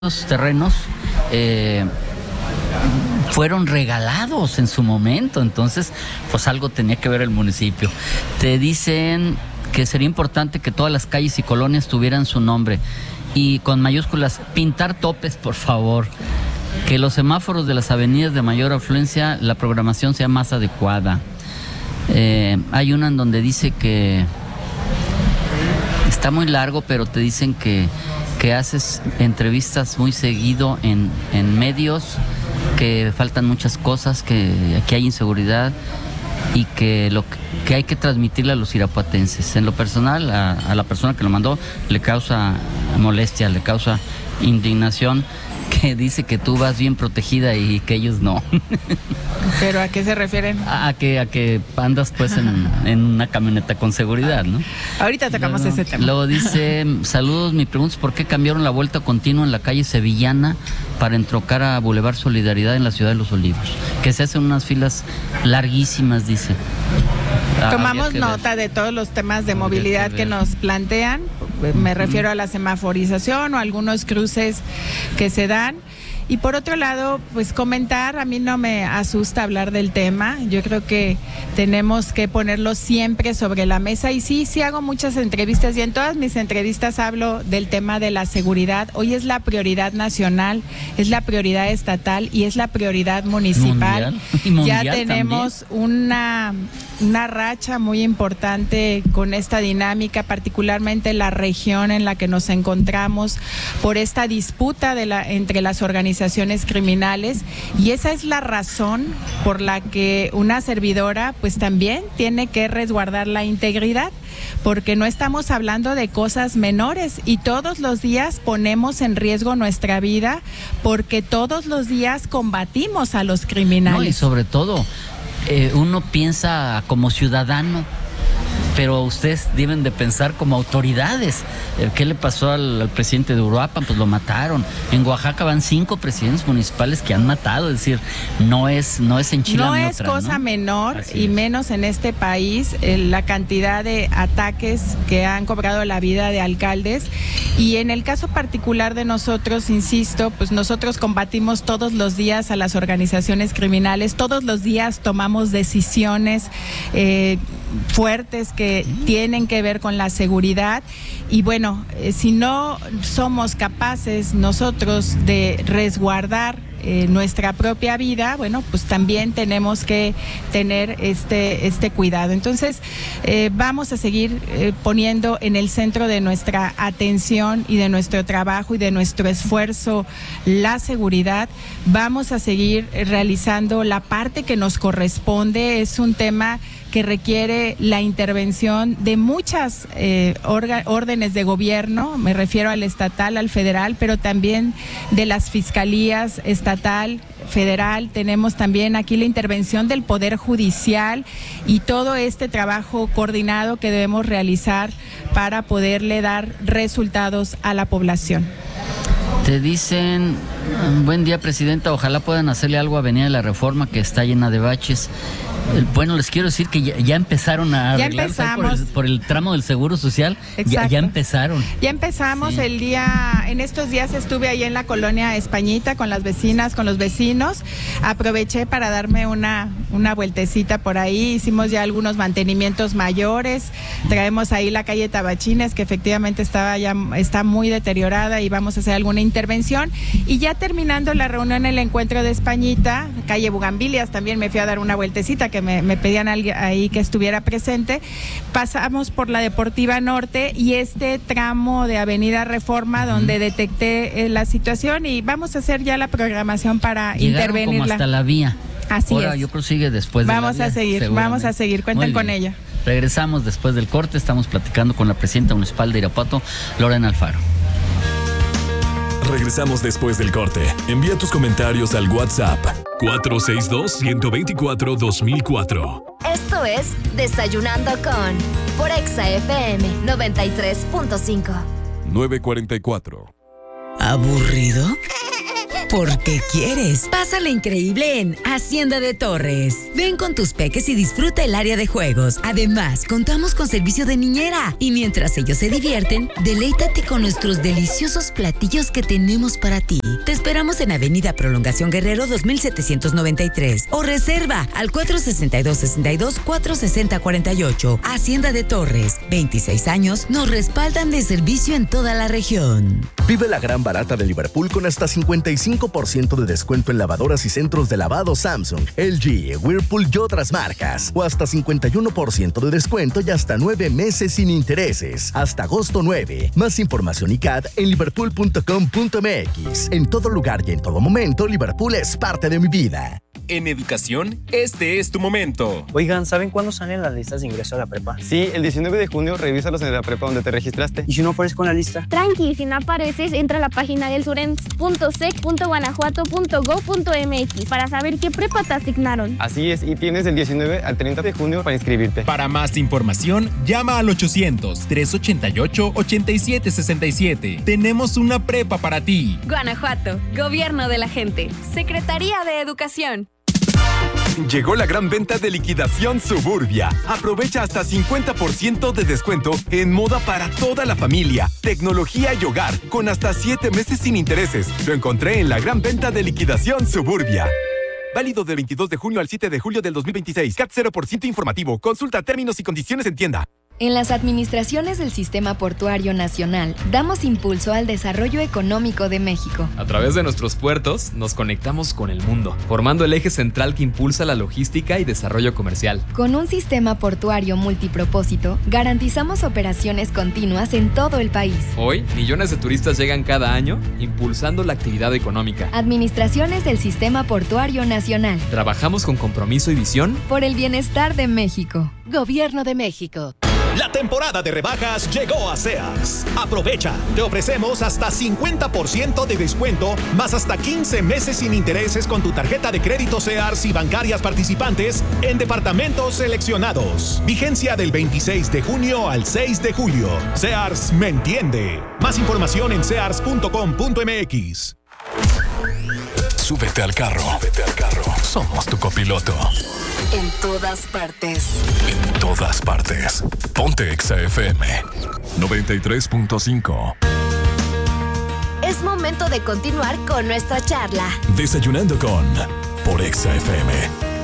Los terrenos fueron regalados en su momento, entonces pues algo tenía que ver el municipio. Te dicen que sería importante que todas las calles y colonias tuvieran su nombre y con mayúsculas, pintar topes, por favor, que los semáforos de las avenidas de mayor afluencia, la programación sea más adecuada. Hay una en donde dice que está muy largo, pero te dicen que haces entrevistas muy seguido en medios, que faltan muchas cosas, que aquí hay inseguridad y que lo que hay que transmitirle a los irapuatenses. En lo personal, a la persona que lo mandó le causa molestia, le causa indignación, que dice que tú vas bien protegida y que ellos no. ¿Pero a qué se refieren? A que andas pues en una camioneta con seguridad, ¿no? Ahorita tocamos ese tema. Luego dice, saludos, mi pregunta es ¿por qué cambiaron la vuelta continua en la calle Sevillana para entrocar a Boulevard Solidaridad en la ciudad de Los Olivos? Que se hacen unas filas larguísimas, dice. Tomamos nota de todos los temas de movilidad que nos plantean. Me refiero a la semaforización o algunos cruces que se dan. Y por otro lado, pues comentar, a mí no me asusta hablar del tema, yo creo que tenemos que ponerlo siempre sobre la mesa y sí hago muchas entrevistas y en todas mis entrevistas hablo del tema de la seguridad. Hoy es la prioridad nacional, es la prioridad estatal y es la prioridad municipal. Mundial ya tenemos una racha muy importante con esta dinámica, particularmente la región en la que nos encontramos por esta disputa entre las organizaciones criminales, y esa es la razón por la que una servidora pues también tiene que resguardar la integridad, porque no estamos hablando de cosas menores y todos los días ponemos en riesgo nuestra vida porque todos los días combatimos a los criminales. No, y sobre todo uno piensa como ciudadano, pero ustedes deben de pensar como autoridades. ¿Qué le pasó al presidente de Uruapan? Pues lo mataron. En Oaxaca van 5 presidentes municipales que han matado, es decir, no es en Chile. No es cosa menor, y menos en este país, la cantidad de ataques que han cobrado la vida de alcaldes. Y en el caso particular de nosotros, insisto, pues nosotros combatimos todos los días a las organizaciones criminales, todos los días tomamos decisiones fuertes que tienen que ver con la seguridad y bueno, si no somos capaces nosotros de resguardar nuestra propia vida, bueno, pues también tenemos que tener este cuidado. Entonces, vamos a seguir poniendo en el centro de nuestra atención y de nuestro trabajo y de nuestro esfuerzo la seguridad. Vamos a seguir realizando la parte que nos corresponde. Es un tema que requiere la intervención de muchas órdenes de gobierno, me refiero al estatal, al federal, pero también de las fiscalías estatal, federal. Tenemos también aquí la intervención del Poder Judicial y todo este trabajo coordinado que debemos realizar para poderle dar resultados a la población. Te dicen, buen día, presidenta, ojalá puedan hacerle algo a Avenida de la Reforma, que está llena de baches. Bueno, les quiero decir que ya empezaron a arreglar por el tramo del Seguro Social. Ya empezaron. Ya empezamos, sí. En estos días estuve ahí en la colonia Españita con las vecinas, con los vecinos. Aproveché para darme una vueltecita por ahí. Hicimos ya algunos mantenimientos mayores. Traemos ahí la calle Tabachines, que efectivamente está muy deteriorada y vamos a hacer alguna intervención. Y ya terminando la reunión, el encuentro de Españita, calle Bugambilias, también me fui a dar una vueltecita que me pedían ahí que estuviera presente. Pasamos por la Deportiva Norte y este tramo de Avenida Reforma donde detecté la situación y vamos a hacer ya la programación para intervenirla. Como hasta la vía. Así ahora, es. Yo creo que sigue después de vamos a seguir, cuenten con ella. Regresamos después del corte, estamos platicando con la presidenta municipal de Irapuato, Lorena Alfaro. Regresamos después del corte. Envía tus comentarios al WhatsApp 462-124-2004. Esto es Desayunando con por Exa FM 93.5. 9:44. ¿Aburrido? Porque quieres. Pásala increíble en Hacienda de Torres. Ven con tus peques y disfruta el área de juegos. Además, contamos con servicio de niñera. Y mientras ellos se divierten, deleítate con nuestros deliciosos platillos que tenemos para ti. Te esperamos en Avenida Prolongación Guerrero 2793 o reserva al 462-460-48. Hacienda de Torres, 26 años nos respaldan de servicio en toda la región. Vive la gran barata de Liverpool con hasta 55% de descuento en lavadoras y centros de lavado Samsung, LG, Whirlpool y otras marcas. O hasta 51% de descuento y hasta 9 meses sin intereses. Hasta agosto 9. Más información y CAD en liverpool.com.mx. En todo lugar y en todo momento, Liverpool es parte de mi vida. En educación, este es tu momento. Oigan, ¿saben cuándo salen las listas de ingreso a la prepa? Sí, el 19 de junio revísalos en la prepa donde te registraste. ¿Y si no aparezco en la lista? Tranqui, si no apareces, entra a la página del surens.sec.guanajuato.go.mx para saber qué prepa te asignaron. Así es, y tienes del 19 al 30 de junio para inscribirte. Para más información, llama al 800-388-8767. Tenemos una prepa para ti. Guanajuato, Gobierno de la Gente, Secretaría de Educación. Llegó la gran venta de liquidación Suburbia. Aprovecha hasta 50% de descuento en moda para toda la familia, tecnología y hogar, con hasta 7 meses sin intereses. Lo encontré en la gran venta de liquidación Suburbia. Válido del 22 de junio al 7 de julio del 2026. CAT 0% informativo. Consulta términos y condiciones en tienda. En las administraciones del Sistema Portuario Nacional, damos impulso al desarrollo económico de México. A través de nuestros puertos, nos conectamos con el mundo, formando el eje central que impulsa la logística y desarrollo comercial. Con un sistema portuario multipropósito, garantizamos operaciones continuas en todo el país. Hoy, millones de turistas llegan cada año, impulsando la actividad económica. Administraciones del Sistema Portuario Nacional. Trabajamos con compromiso y visión por el bienestar de México. Gobierno de México. La temporada de rebajas llegó a Sears. Aprovecha, te ofrecemos hasta 50% de descuento, más hasta 15 meses sin intereses con tu tarjeta de crédito Sears y bancarias participantes en departamentos seleccionados. Vigencia del 26 de junio al 6 de julio. Sears me entiende. Más información en sears.com.mx. Súbete al carro. Súbete al carro. Somos tu copiloto. En todas partes. En todas partes. Ponte Exa FM 93.5. Es momento de continuar con nuestra charla. Desayunando con por Exa FM.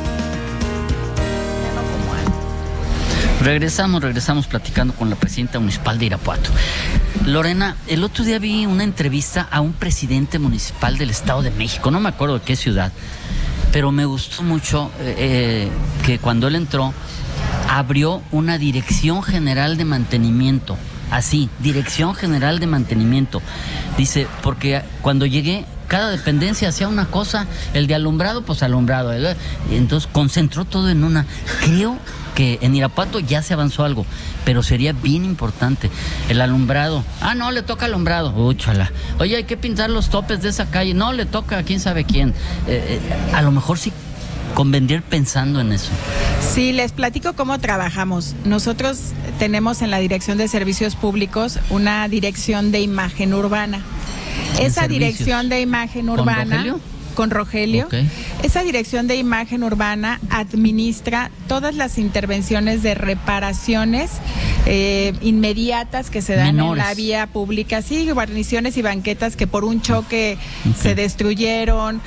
Regresamos platicando con la presidenta municipal de Irapuato. Lorena, el otro día vi una entrevista a un presidente municipal del Estado de México, no me acuerdo de qué ciudad, pero me gustó mucho que cuando él entró, abrió una Dirección General de Mantenimiento. Así, Dirección General de Mantenimiento. Dice, porque cuando llegué, cada dependencia hacía una cosa, el de alumbrado, pues alumbrado. Y entonces concentró todo en una. Creo que en Irapuato ya se avanzó algo, pero sería bien importante el alumbrado. No, le toca alumbrado. Úchala. Oye, hay que pintar los topes de esa calle. No, le toca a quién sabe quién. A lo mejor sí convendría pensando en eso. Sí, les platico cómo trabajamos. Nosotros tenemos en la Dirección de Servicios Públicos una dirección de imagen urbana. Esa dirección de imagen urbana... ¿Con Rogelio? Okay. Esa Dirección de Imagen Urbana administra todas las intervenciones de reparaciones inmediatas que se dan en la vía pública, sí, guarniciones y banquetas que por un choque se destruyeron,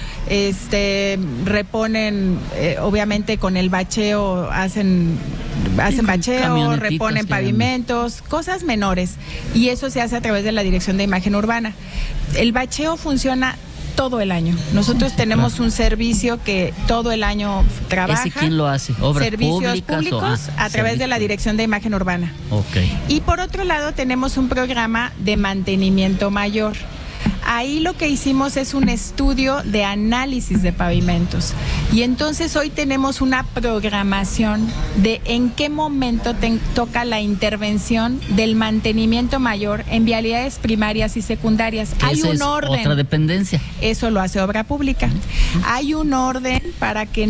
reponen, obviamente con el bacheo hacen bacheo, reponen pavimentos, cosas menores, y eso se hace a través de la Dirección de Imagen Urbana. El bacheo funciona todo el año. Nosotros tenemos un servicio que todo el año trabaja. ¿Ese quién lo hace? ¿Obras servicios públicos a través de la Dirección de Imagen Urbana. Okay. Y por otro lado tenemos un programa de mantenimiento mayor. Ahí lo que hicimos es un estudio de análisis de pavimentos. Y entonces hoy tenemos una programación de en qué momento toca la intervención del mantenimiento mayor en vialidades primarias y secundarias. Hay un orden. Otra dependencia. Eso lo hace Obra Pública. Hay un orden para que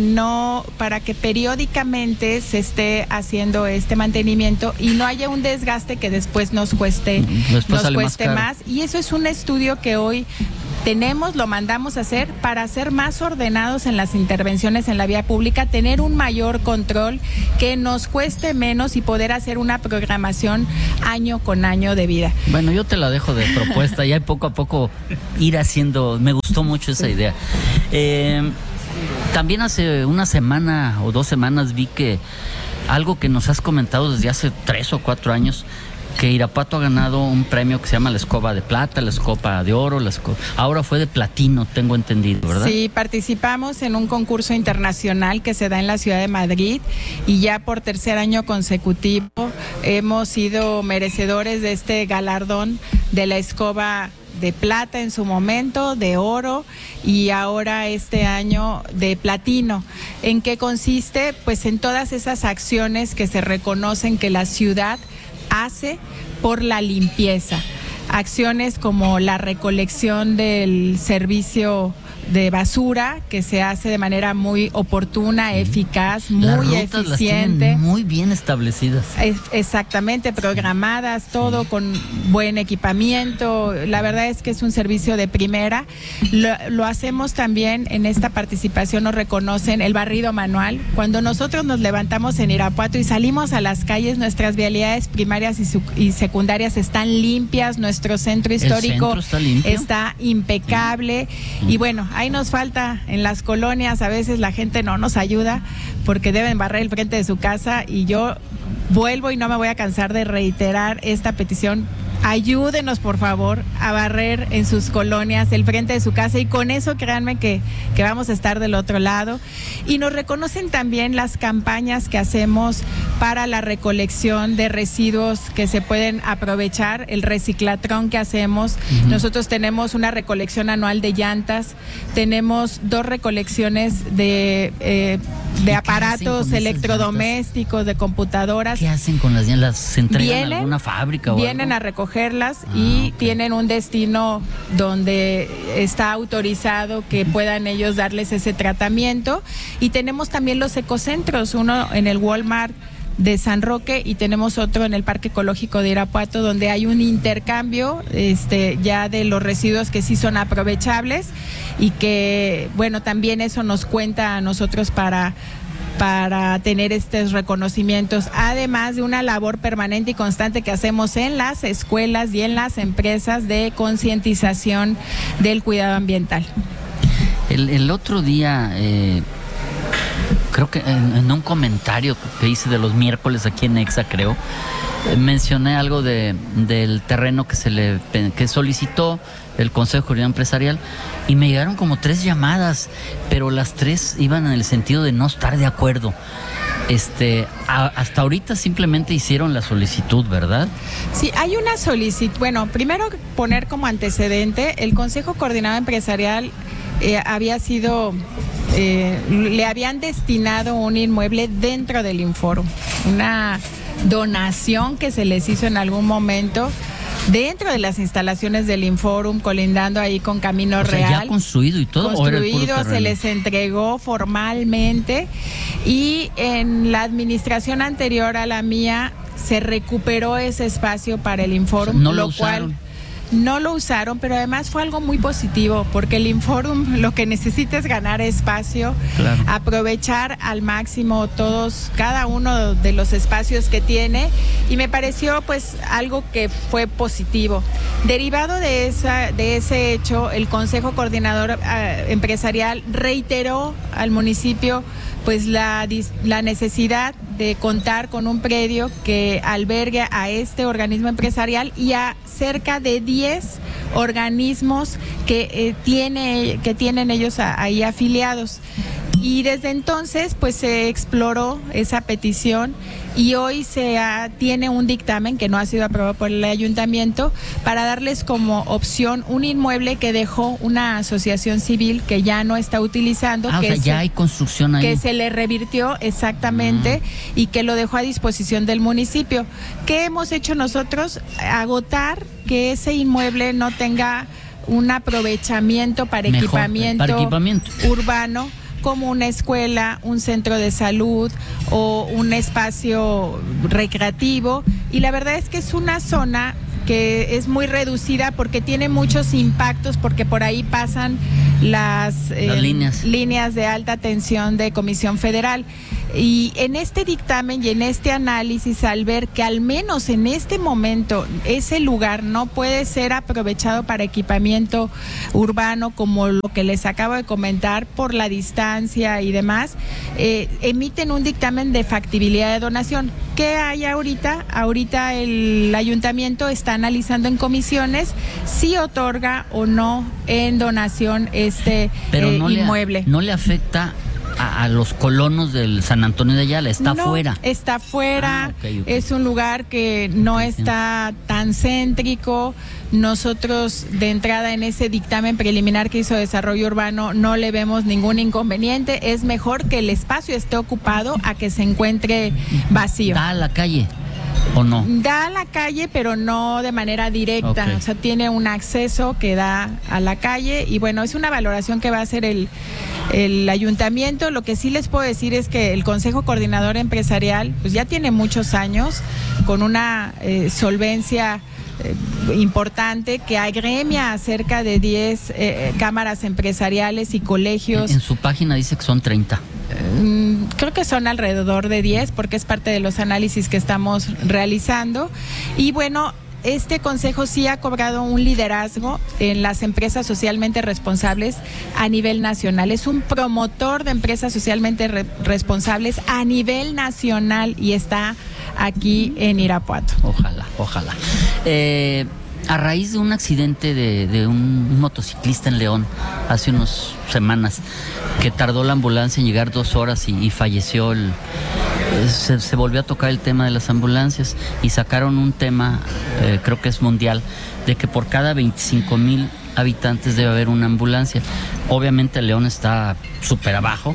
periódicamente se esté haciendo este mantenimiento y no haya un desgaste que después nos cueste más. Y eso es un estudio que hoy lo mandamos a hacer para ser más ordenados en las intervenciones en la vía pública, tener un mayor control, que nos cueste menos y poder hacer una programación año con año de vida. Bueno, yo te la dejo de propuesta, ya poco a poco ir haciendo, me gustó mucho esa idea. También hace una semana o 2 semanas vi que algo que nos has comentado desde hace 3 o 4 años, que Irapuato ha ganado un premio que se llama la Escoba de Plata, la Escoba de Oro, ahora fue de Platino, tengo entendido, ¿verdad? Sí, participamos en un concurso internacional que se da en la ciudad de Madrid y ya por 3er año consecutivo hemos sido merecedores de este galardón de la Escoba de Plata en su momento, de Oro y ahora este año de Platino. ¿En qué consiste? Pues en todas esas acciones que se reconocen que la ciudad hace por la limpieza. Acciones como la recolección del servicio de basura, que se hace de manera muy oportuna, eficaz, muy eficiente. Las tienen muy bien establecidas. Exactamente, programadas, todo con buen equipamiento. La verdad es que es un servicio de primera. Lo hacemos también en esta participación, nos reconocen el barrido manual. Cuando nosotros nos levantamos en Irapuato y salimos a las calles, nuestras vialidades primarias y secundarias están limpias, nuestro centro histórico está impecable y bueno, ahí nos falta en las colonias, a veces la gente no nos ayuda porque deben barrer el frente de su casa y yo vuelvo y no me voy a cansar de reiterar esta petición. Ayúdenos por favor a barrer en sus colonias el frente de su casa y con eso créanme que vamos a estar del otro lado. Y nos reconocen también las campañas que hacemos para la recolección de residuos que se pueden aprovechar, el reciclatrón que hacemos. Nosotros tenemos una recolección anual de llantas, tenemos 2 recolecciones de aparatos electrodomésticos, de computadoras. ¿Qué hacen con las llantas? ¿Se entregan a alguna fábrica o vienen algo? A recogerlas y tienen un destino donde está autorizado que puedan ellos darles ese tratamiento. Y tenemos también los ecocentros, uno en el Walmart de San Roque y tenemos otro en el Parque Ecológico de Irapuato, donde hay un intercambio ya de los residuos que sí son aprovechables y que, bueno, también eso nos cuenta a nosotros para tener estos reconocimientos, además de una labor permanente y constante que hacemos en las escuelas y en las empresas de concientización del cuidado ambiental. El otro día, creo que en un comentario que hice de los miércoles aquí en Exa, creo, mencioné algo del terreno que solicitó el Consejo Coordinador Empresarial y me llegaron como 3 llamadas, pero las 3 iban en el sentido de no estar de acuerdo. Hasta ahorita simplemente hicieron la solicitud, ¿verdad? Sí, hay una solicitud. Bueno, primero poner como antecedente, el Consejo Coordinador Empresarial había sido, le habían destinado un inmueble dentro del Inforum, una donación que se les hizo en algún momento dentro de las instalaciones del Inforum, colindando ahí con Camino Real. ¿Ya construido y todo? Construido, se les entregó formalmente y en la administración anterior a la mía se recuperó ese espacio para el Inforum, no lo usaron. No lo usaron, pero además fue algo muy positivo, porque el Inforum lo que necesita es ganar espacio, claro, aprovechar al máximo cada uno de los espacios que tiene, y me pareció pues algo que fue positivo. Derivado de ese hecho, el Consejo Coordinador Empresarial reiteró al municipio pues la necesidad de contar con un predio que albergue a este organismo empresarial y a cerca de 10 organismos que tienen ellos ahí afiliados. Y desde entonces pues se exploró esa petición y hoy tiene un dictamen que no ha sido aprobado por el ayuntamiento para darles como opción un inmueble que dejó una asociación civil que ya no está utilizando. O sea, ya hay construcción ahí. Que se le revirtió exactamente y que lo dejó a disposición del municipio. ¿Qué hemos hecho nosotros? Agotar que ese inmueble no tenga un aprovechamiento para equipamiento urbano, como una escuela, un centro de salud o un espacio recreativo, y la verdad es que es una zona que es muy reducida porque tiene muchos impactos, porque por ahí pasan las líneas de alta tensión de Comisión Federal. Y en este dictamen y en este análisis, al ver que al menos en este momento ese lugar no puede ser aprovechado para equipamiento urbano, como lo que les acabo de comentar, por la distancia y demás, emiten un dictamen de factibilidad de donación. ¿Qué hay ahorita? Ahorita el ayuntamiento está analizando en comisiones si otorga o no en donación inmueble. No le afecta a los colonos del San Antonio de Ayala, está fuera. Está fuera, okay. Es un lugar que no está tan céntrico. Nosotros de entrada en ese dictamen preliminar que hizo Desarrollo Urbano no le vemos ningún inconveniente. Es mejor que el espacio esté ocupado a que se encuentre vacío. ¿Da a la calle o no? Da a la calle, pero no de manera directa. Okay. O sea, tiene un acceso que da a la calle y bueno, es una valoración que va a hacer el ayuntamiento. Lo que sí les puedo decir es que el Consejo Coordinador Empresarial pues ya tiene muchos años con una solvencia importante, que agremia a cerca de 10 cámaras empresariales y colegios. En su página dice que son 30. Creo que son alrededor de 10 porque es parte de los análisis que estamos realizando. Y bueno, este consejo sí ha cobrado un liderazgo en las empresas socialmente responsables a nivel nacional. Es un promotor de empresas socialmente responsables a nivel nacional y está aquí en Irapuato. Ojalá. A raíz de un accidente de un motociclista en León hace unas semanas, que tardó la ambulancia en llegar 2 horas y falleció, se volvió a tocar el tema de las ambulancias y sacaron un tema, creo que es mundial, de que por cada 25,000 habitantes debe haber una ambulancia. Obviamente León está súper abajo,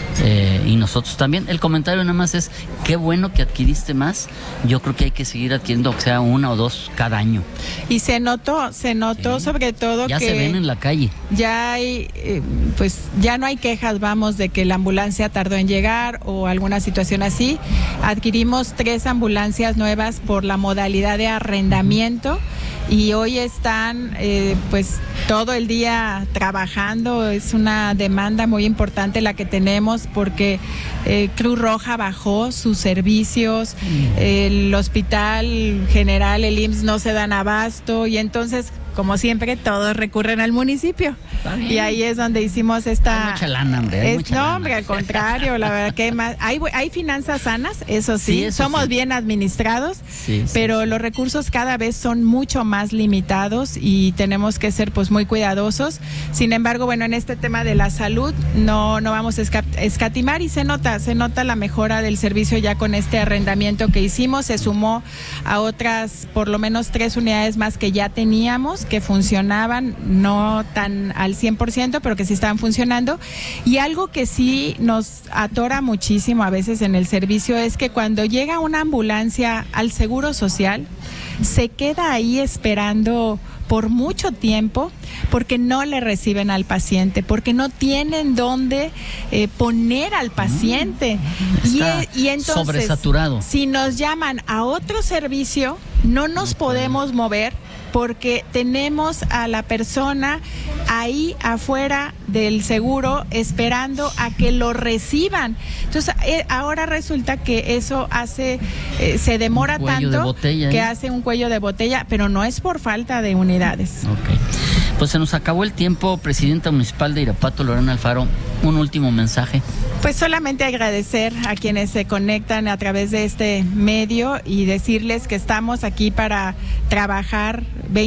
y nosotros también. El comentario nada más es: qué bueno que adquiriste más. Yo creo que hay que seguir adquiriendo, o sea, 1 o 2 cada año. Y se notó sobre todo ya que se ven en la calle. Ya hay, pues ya no hay quejas, vamos, de que la ambulancia tardó en llegar o alguna situación así. Adquirimos 3 ambulancias nuevas por la modalidad de arrendamiento y hoy están pues todo el día trabajando. Es una demanda muy importante la que tenemos porque Cruz Roja bajó sus servicios, el Hospital General, el IMSS no se dan abasto y entonces, como siempre, todos recurren al municipio. Y ahí es donde hicimos esta... Hay mucha lana, hombre. Hombre, al contrario, la verdad que hay finanzas sanas, eso sí, eso somos sí. Bien administrados, pero los recursos cada vez son mucho más limitados y tenemos que ser pues muy cuidadosos. Sin embargo, bueno, en este tema de la salud no vamos a escatimar y se nota la mejora del servicio ya con este arrendamiento que hicimos. Se sumó a otras, por lo menos 3 unidades más que ya teníamos, que funcionaban, no tan al 100%, pero que sí estaban funcionando. Y algo que sí nos atora muchísimo a veces en el servicio es que cuando llega una ambulancia al Seguro Social, se queda ahí esperando por mucho tiempo porque no le reciben al paciente, porque no tienen dónde poner al paciente. Y entonces, sobresaturado. Si nos llaman a otro servicio, no nos podemos mover porque tenemos a la persona ahí afuera del seguro esperando a que lo reciban. Entonces, ahora resulta que eso hace, se demora tanto que hace un cuello de botella, pero no es por falta de unidades. Okay. Pues se nos acabó el tiempo, presidenta municipal de Irapuato, Lorena Alfaro, un último mensaje. Pues solamente agradecer a quienes se conectan a través de este medio y decirles que estamos aquí para trabajar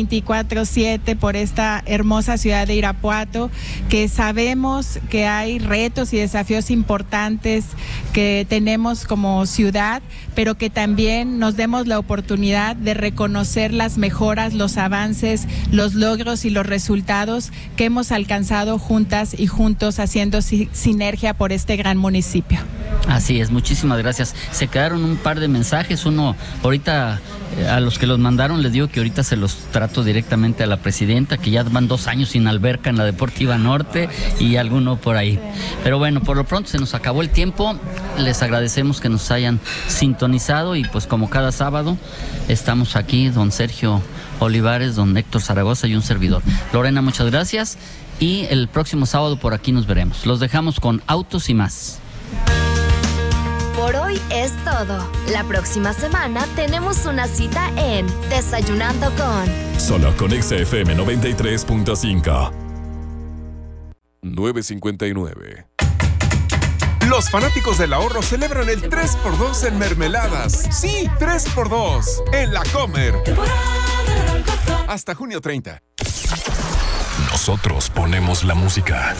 24/7 por esta hermosa ciudad de Irapuato, que sabemos que hay retos y desafíos importantes que tenemos como ciudad, pero que también nos demos la oportunidad de reconocer las mejoras, los avances, los logros y los resultados resultados que hemos alcanzado juntas y juntos haciendo sinergia por este gran municipio. Así es, muchísimas gracias. Se quedaron un par de mensajes, uno ahorita a los que los mandaron les digo que ahorita se los trato directamente a la presidenta, que ya van 2 años sin alberca en la Deportiva Norte y alguno por ahí. Pero bueno, por lo pronto se nos acabó el tiempo, les agradecemos que nos hayan sintonizado y pues como cada sábado estamos aquí, don Sergio Olivares, don Héctor Zaragoza y un servidor. Lorena, muchas gracias y el próximo sábado por aquí nos veremos. Los dejamos con Autos y Más. Por hoy es todo. La próxima semana tenemos una cita en Desayunando con... Solo con XFM 93.5. 9:59. Los fanáticos del ahorro celebran el 3x2 en mermeladas. Sí, 3x2 en La Comer. Hasta junio 30. Nosotros ponemos la música.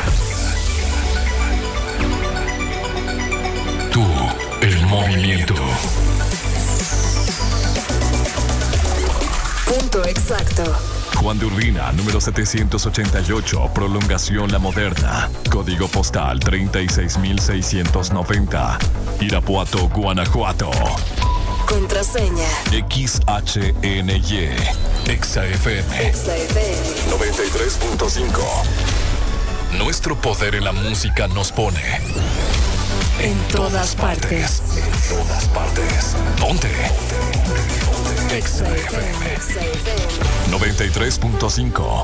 Tú, el movimiento. Punto exacto. Juan de Urbina, número 788, prolongación La Moderna. Código postal 36690. Irapuato, Guanajuato. Contraseña. XHNY. XFM. 93.5. Nuestro poder en la música nos pone en todas partes. En todas partes. Ponte. XFM 93.5.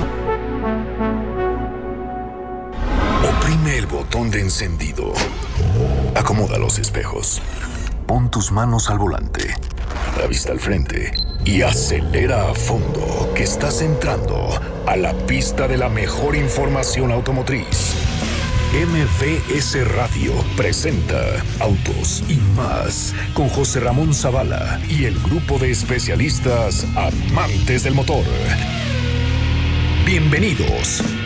Oprime el botón de encendido. Acomoda los espejos. Pon tus manos al volante. La vista al frente. Y acelera a fondo, que estás entrando a la pista de la mejor información automotriz. MVS Radio presenta Autos y Más con José Ramón Zavala y el grupo de especialistas amantes del motor. Bienvenidos.